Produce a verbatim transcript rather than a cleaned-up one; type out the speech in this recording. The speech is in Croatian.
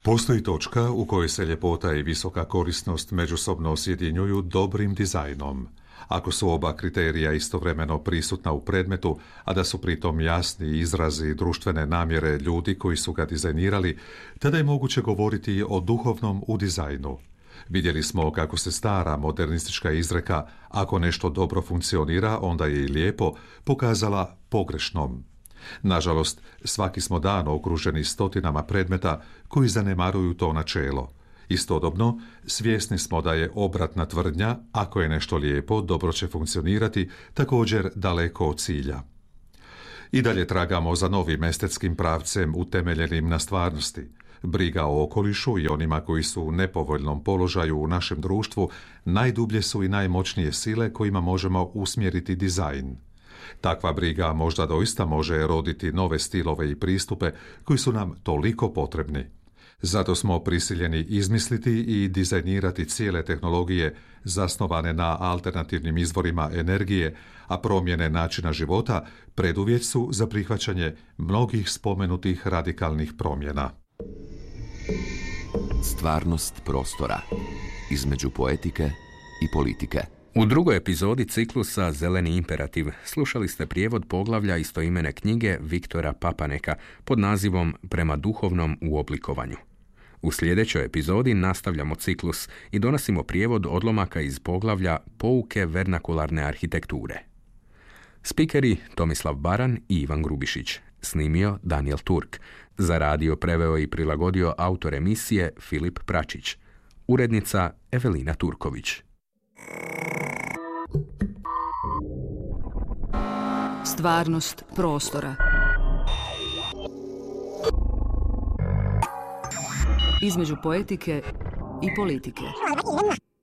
Postoji točka u kojoj se ljepota i visoka korisnost međusobno sjedinjuju dobrim dizajnom. Ako su oba kriterija istovremeno prisutna u predmetu, a da su pritom jasni izrazi društvene namjere ljudi koji su ga dizajnirali, tada je moguće govoriti o duhovnom u dizajnu. Vidjeli smo kako se stara modernistička izreka "ako nešto dobro funkcionira, onda je i lijepo" pokazala pogrešnom. Nažalost, svaki smo dan okruženi stotinama predmeta koji zanemaruju to načelo. Istodobno, svjesni smo da je obratna tvrdnja "ako je nešto lijepo, dobro će funkcionirati" također daleko od cilja. I dalje tragamo za novim estetskim pravcem utemeljenim na stvarnosti. Briga o okolišu i onima koji su u nepovoljnom položaju u našem društvu najdublje su i najmoćnije sile kojima možemo usmjeriti dizajn. Takva briga možda doista može roditi nove stilove i pristupe koji su nam toliko potrebni. Zato smo prisiljeni izmisliti i dizajnirati cijele tehnologije zasnovane na alternativnim izvorima energije, a promjene načina života preduvjet su za prihvaćanje mnogih spomenutih radikalnih promjena. Stvarnost prostora između poetike i politike. U drugoj epizodi ciklusa Zeleni imperativ slušali ste prijevod poglavlja istoimene knjige Viktora Papaneka pod nazivom Prema duhovnom uoblikovanju. U sljedećoj epizodi nastavljamo ciklus i donosimo prijevod odlomaka iz poglavlja Pouke vernakularne arhitekture. Spikeri Tomislav Baran i Ivan Grubišić. Snimio Daniel Turk. Za radio preveo i prilagodio autor emisije Filip Pračić. Urednica Evelina Turković. Stvarnost prostora. Između poetike i politike.